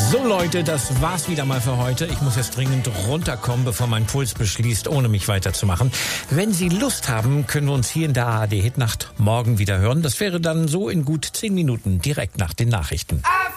So Leute, das war's wieder mal für heute. Ich muss jetzt dringend runterkommen, bevor mein Puls beschließt, ohne mich weiterzumachen. Wenn Sie Lust haben, können wir uns hier in der ARD Hitnacht morgen wieder hören. Das wäre dann so in gut 10 Minuten, direkt nach den Nachrichten.